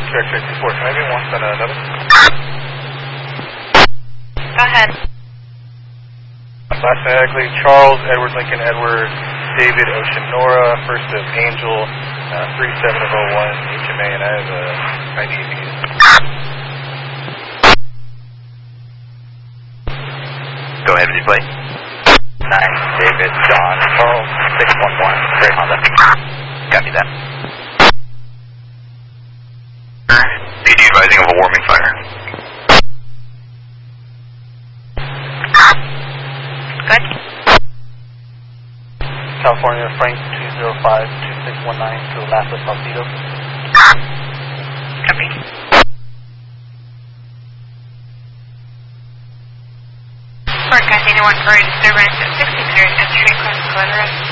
Check 2-4. Can I get one on another? Go ahead. Last diagonally, Charles, Edward, Lincoln, Edward, David, Ocean, Nora, first of Angel, 3701, HMA, and I have a ID needed. Go ahead with your plate. 9, David, John, Charles, 611, Great Honda. Copy that. PD advising of a warming fire. Good. California, Frank 205-2619 to Alaska, Salcido. Copy. Forecast 81 for disturbance at 63rd and Street Cross Colorado.